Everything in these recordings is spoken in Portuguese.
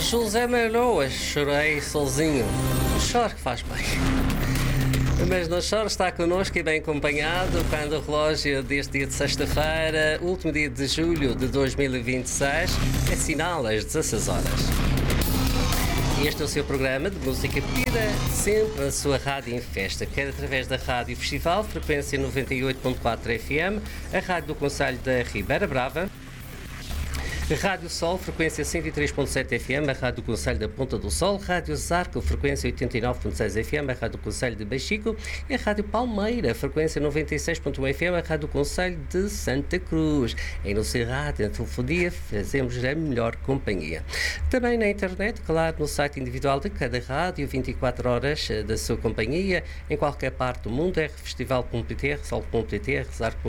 José Manoa, chorei sozinho. Choro que faz bem. Mas não choro, está connosco e bem acompanhado quando o relógio deste dia de sexta-feira, último dia de julho de 2026, assinala as 16 horas. Este é o seu programa de música pedida, sempre na sua rádio em festa, quer através da Rádio Festival, frequência 98.4 FM, a Rádio do Concelho da Ribeira Brava, Rádio Sol, frequência 103.7 FM, a Rádio do Concelho da Ponta do Sol, Rádio Zarco, frequência 89.6 FM, a Rádio do Concelho de Bexigo e a Rádio Palmeira, frequência 96.1 FM, a Rádio do Concelho de Santa Cruz. Em nossa rádio, na telefonia, fazemos a melhor companhia. Também na internet, claro, no site individual de cada rádio, 24 horas da sua companhia, em qualquer parte do mundo, rfestival.pt, rsol.pt,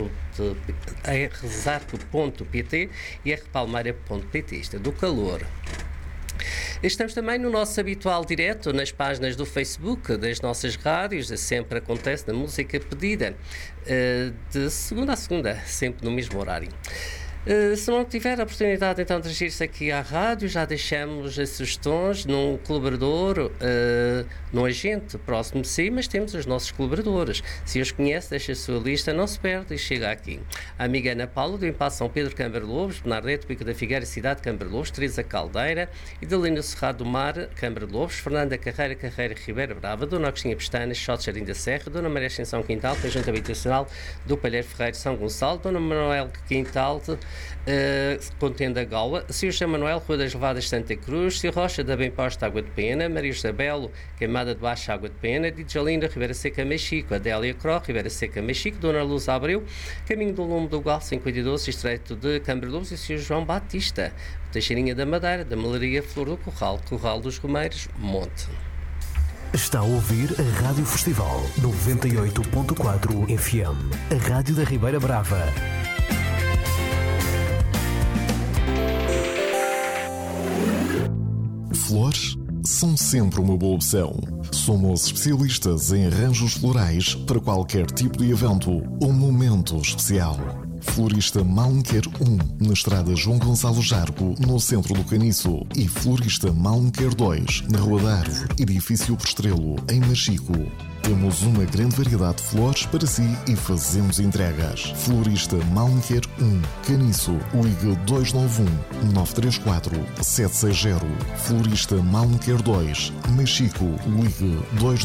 rzarco.pt e rpalmeira.pt, isto é do calor. Estamos também no nosso habitual direto nas páginas do Facebook das nossas rádios, sempre acontece na música pedida, de segunda a segunda, sempre no mesmo horário. Se não tiver a oportunidade então de dirigir-se aqui à rádio, já deixamos as sugestões num colaborador, num agente próximo de si, mas temos os nossos colaboradores. Se os conhece, deixa a sua lista, não se perde e chega aqui. A amiga Ana Paula, do Impasse São Pedro Câmara Lobos, Bernardeto, Pico da Figueira, Cidade Câmara Lobos, Teresa Caldeira, Idalina Cerrado do Mar, Câmara Lobos, Fernanda Carreira Ribeira Brava, Dona Agostinha Pestanas, Xotes Jardim da Serra, Dona Maria Ascensão Quintal, Conjunto Habitacional do Palheiro Ferreiro São Gonçalo, Dona Manuel Quintal, Contenda Gaula, Sr. José Manuel, Rua das Levadas Santa Cruz, Sr. Rocha da Bem Posta Água de Pena, Maria Isabelo, Queimada de Baixo Água de Pena, Didjalinda, Ribeira Seca Mexico, Adélia Cro, Ribeira Seca Mexico, Dona Luz Abreu, Caminho do Lume do Gal, 52, Estreito de Câmara Lobos e Sr. João Batista, Teixeirinha da Madeira, da Malaria, Flor do Corral, Corral dos Romeiros, Monte. Está a ouvir a Rádio Festival 98.4 FM, a Rádio da Ribeira Brava. Flores são sempre uma boa opção. Somos especialistas em arranjos florais para qualquer tipo de evento ou momento especial. Florista Malmequer 1, na estrada João Gonçalo Jargo, no centro do Caniço, e Florista Malmequer 2, na Rua da Árvore, edifício Prestrelo, em Machico. Temos uma grande variedade de flores para si e fazemos entregas. Florista Malmequer 1, Caniço, ligue 291-934-760. Florista Malmequer 2, Machico, ligue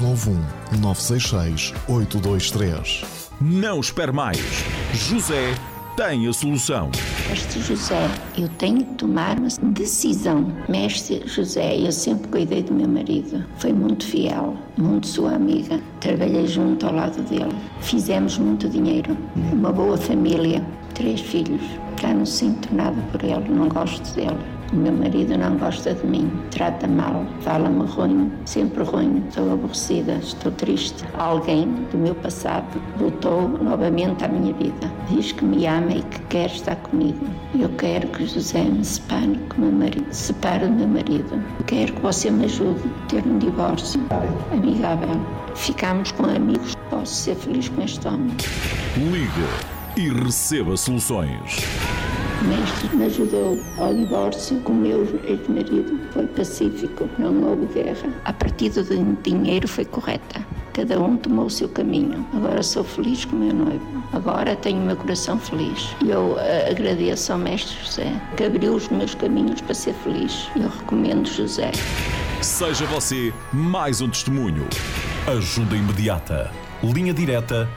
291-966-823. Não espere mais. José tem a solução. Mestre José, eu tenho de tomar uma decisão. Mestre José, eu sempre cuidei do meu marido. Foi muito fiel, muito sua amiga. Trabalhei junto ao lado dele. Fizemos muito dinheiro. Uma boa família. 3 filhos. Já não sinto nada por ele, não gosto dele. O meu marido não gosta de mim, trata mal, fala-me ruim, sempre ruim, estou aborrecida, estou triste. Alguém do meu passado voltou novamente à minha vida. Diz que me ama e que quer estar comigo. Eu quero que José me separe com o meu marido, separe do meu marido. Quero que você me ajude a ter um divórcio amigável. Ficamos com amigos, posso ser feliz com este homem. Ligue e receba soluções. O mestre me ajudou ao divórcio com o meu ex-marido. Foi pacífico, não houve guerra. A partida do dinheiro foi correta. Cada um tomou o seu caminho. Agora sou feliz com o meu noivo. Agora tenho o meu coração feliz. E eu agradeço ao mestre José, que abriu os meus caminhos para ser feliz. Eu recomendo José. Seja você mais um testemunho. Ajuda imediata. Linha direta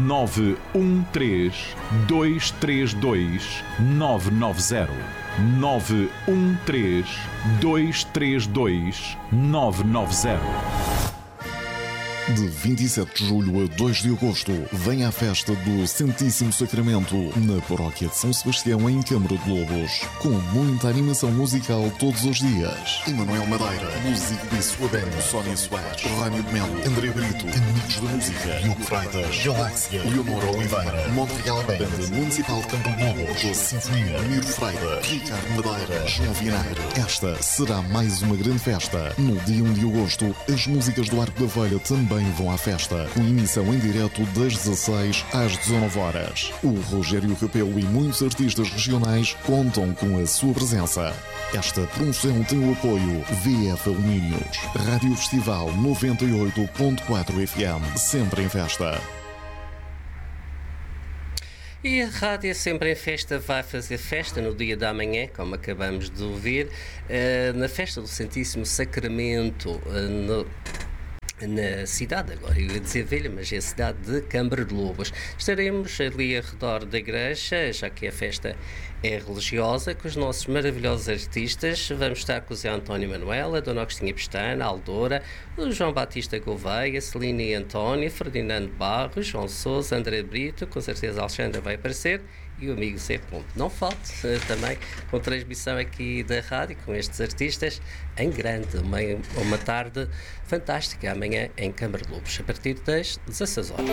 913-232-990. 913-232-990. De 27 de julho a 2 de agosto, vem à festa do Santíssimo Sacramento na Paróquia de São Sebastião, em Câmara de Lobos, com muita animação musical todos os dias. Emanuel Madeira, músico de sua banda, Sónia Soares, Rânio de Melo, André Brito, Amigos da Música, Diogo Freitas, Galáxia, Leonor Oliveira, Montreal Band, Banda Municipal de Campo de Lobos, Doce Sinfonia, Miro Freire, Ricardo Madeira, João Vinagre. Esta será mais uma grande festa. No dia 1 de agosto, as músicas do Arco da Velha também também vão à festa, com emissão em direto das 16 às 19 horas. O Rogério Capelo e muitos artistas regionais contam com a sua presença. Esta promoção tem o apoio VF Alumínios, Rádio Festival 98.4 FM, sempre em festa. E a Rádio é Sempre em Festa vai fazer festa no dia da manhã, como acabamos de ouvir, na festa do Santíssimo Sacramento, na cidade, agora eu ia dizer velha, mas é a cidade de Câmara de Lobos. Estaremos ali ao redor da igreja, já que a festa é religiosa, com os nossos maravilhosos artistas. Vamos estar com o Zé António Manuela, a Dona Agostinha Pestana, a Aldora, o João Batista Gouveia, a Celina e António, Ferdinando Barros, João Sousa, André Brito, com certeza a Alexandra vai aparecer, e o amigo Zé Ponte. Não falte também com transmissão aqui da rádio, com estes artistas, em grande, uma tarde fantástica, amanhã em Câmara de Lobos, a partir das 16 horas.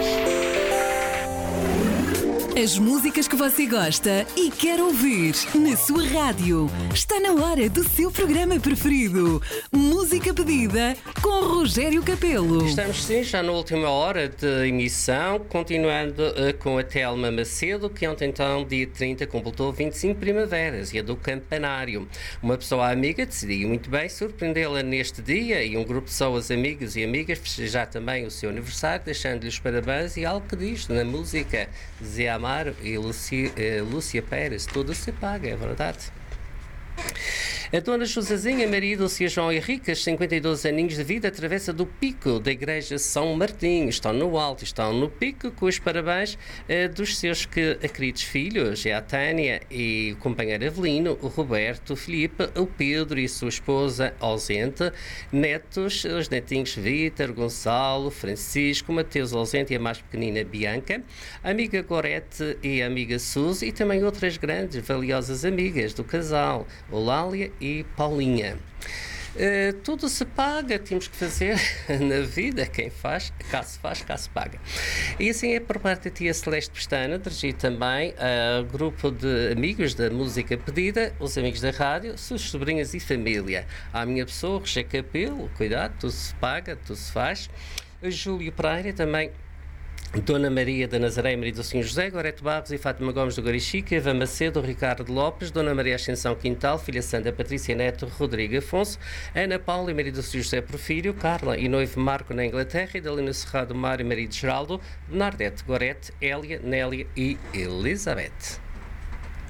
As músicas que você gosta e quer ouvir na sua rádio. Está na hora do seu programa preferido. Música pedida com Rogério Capelo. Estamos sim, já na última hora de emissão, continuando com a Telma Macedo, que ontem então, dia 30, completou 25 primaveras, e a do Campanário. Uma pessoa amiga decidiu muito bem surpreendê-la neste dia, e um grupo de pessoas amigas e amigas festejar também o seu aniversário, deixando-lhe os parabéns e algo que diz na música Zé Amaro e Lúcia Pérez, tudo se paga, é verdade. A Dona Josezinha, Maria Dulce João Henriques, 52 aninhos de vida, atravessa do Pico da Igreja São Martinho. Estão no alto, estão no Pico, com os parabéns dos seus queridos filhos, a Tânia e o companheiro Avelino, o Roberto, o Filipe, o Pedro e sua esposa ausente, netos, os netinhos Vítor, Gonçalo, Francisco, Mateus ausente e a mais pequenina Bianca, a amiga Gorete e a amiga Suzy, e também outras grandes, valiosas amigas do casal, Eulália e Paulinha. Tudo se paga, temos que fazer na vida, quem faz, cá se paga. E assim é por parte da tia Celeste Pestana, dirigido também ao grupo de amigos da música pedida, os amigos da rádio, suas sobrinhas e família. À minha pessoa, Rogério Capelo, cuidado, tudo se paga, tudo se faz. A Júlio Pereira também, Dona Maria da Nazaré, Maria do Senhor José, Gorete Barros e Fátima Gomes do Garichica, Eva Macedo, Ricardo Lopes, Dona Maria Ascensão Quintal, Filha Sandra Patrícia Neto, Rodrigo Afonso, Ana Paula e Maria do Senhor José Porfírio, Carla e noivo Marco na Inglaterra, Idalina Serrado, Mário e Maria de Geraldo, Bernadette, Gorete, Hélia, Nélia e Elizabeth.